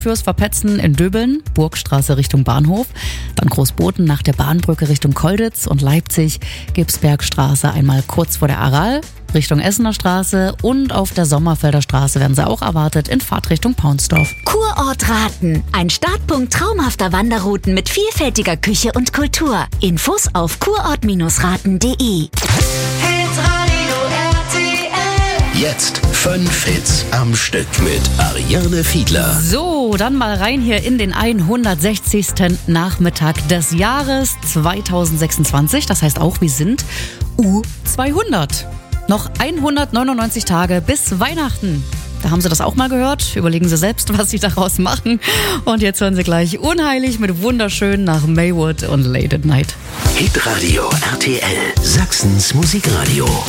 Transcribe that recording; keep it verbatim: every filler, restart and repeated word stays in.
Fürs Verpetzen in Döbeln, Burgstraße Richtung Bahnhof, dann Großboten nach der Bahnbrücke Richtung Kolditz und Leipzig, Gibsbergstraße einmal kurz vor der Aral, Richtung Essener Straße und auf der Sommerfelder Straße werden sie auch erwartet in Fahrtrichtung Paunsdorf. Kurort Raten, ein Startpunkt traumhafter Wanderrouten mit vielfältiger Küche und Kultur. Infos auf kurort Raten punkt de. Jetzt fünf Hits am Stück mit Ariane Fiedler. So, dann mal rein hier in den hundertsechzigsten Nachmittag des Jahres zweitausendsechsundzwanzig. Das heißt auch, wir sind U zweihundert. Noch hundertneunundneunzig Tage bis Weihnachten. Da haben Sie das auch mal gehört. Überlegen Sie selbst, was Sie daraus machen. Und jetzt hören Sie gleich Unheilig mit Wunderschön nach Maywood und Late at Night. Hitradio R T L, Sachsens Musikradio.